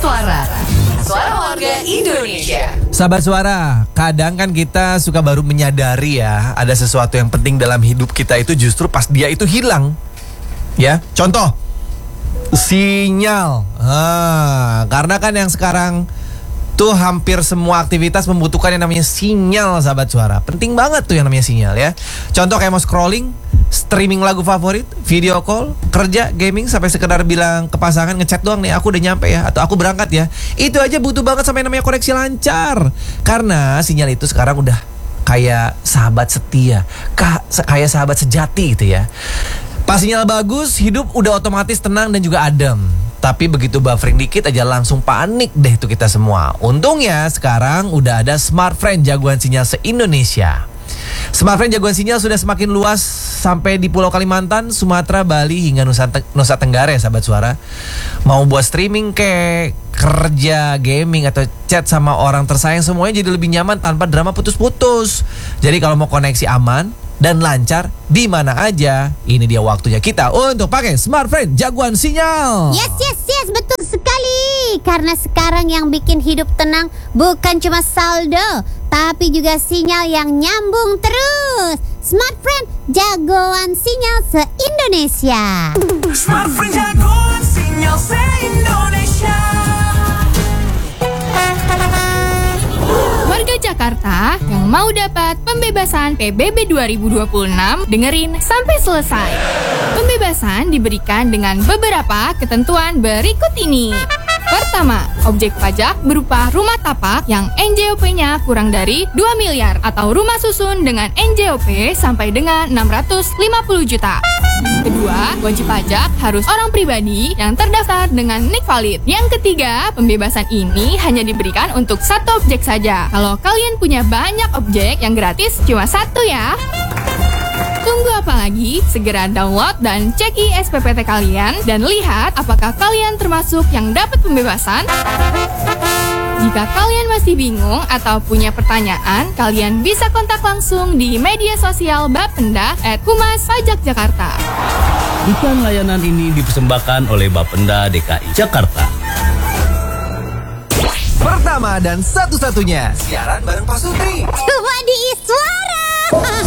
Suara. Suara warga Indonesia. Sahabat Suara, kadang kan kita suka baru menyadari ya, ada sesuatu yang penting dalam hidup kita itu justru pas dia itu hilang. Ya, contoh sinyal. Karena kan yang sekarang tuh hampir semua aktivitas membutuhkan yang namanya sinyal, sahabat Suara. Penting banget tuh yang namanya sinyal ya. Contoh kayak mau scrolling, streaming lagu favorit, video call, kerja, gaming, sampai sekedar bilang ke pasangan, ngechat doang nih, aku udah nyampe ya, atau aku berangkat ya. Itu aja butuh banget sampai namanya koneksi lancar. Karena sinyal itu sekarang udah kayak sahabat setia, kayak sahabat sejati gitu ya. Pas sinyal bagus, hidup udah otomatis tenang dan juga adem. Tapi begitu buffering dikit aja langsung panik deh tuh kita semua. Untungnya sekarang udah ada Smartfren jagoan sinyal se-Indonesia. Smartfren jagoan sinyal sudah semakin luas sampai di Pulau Kalimantan, Sumatera, Bali hingga Nusa Tenggara ya, sahabat Suara. Mau buat streaming kayak kerja, gaming, atau chat sama orang tersayang, semuanya jadi lebih nyaman tanpa drama putus-putus. Jadi kalau mau koneksi aman dan lancar di mana aja, ini dia waktunya kita untuk pakai Smartfren jagoan sinyal. Yes, betul sekali. Karena sekarang yang bikin hidup tenang bukan cuma saldo, tapi juga sinyal yang nyambung terus. Smartfren jagoan sinyal se-Indonesia. Smartfren jagoan sinyal se-Indonesia. Warga Jakarta yang mau dapat pembebasan PBB 2026, dengerin sampai selesai. Pembebasan diberikan dengan beberapa ketentuan berikut ini. Pertama, objek pajak berupa rumah tapak yang NJOP-nya kurang dari 2 miliar atau rumah susun dengan NJOP sampai dengan 650 juta. Kedua, wajib pajak harus orang pribadi yang terdaftar dengan NIK valid. Yang ketiga, pembebasan ini hanya diberikan untuk satu objek saja. Kalau kalian punya banyak objek, yang gratis cuma satu ya. Tunggu apa lagi? Segera download dan cek SPPT kalian dan lihat apakah kalian termasuk yang dapat pembebasan. Jika kalian masih bingung atau punya pertanyaan, kalian bisa kontak langsung di media sosial Bapenda @Humas Pajak Jakarta. Iklan layanan ini dipersembahkan oleh Bapenda DKI Jakarta. Pertama dan satu-satunya siaran bareng Pak Sutri. Cuma di Suara.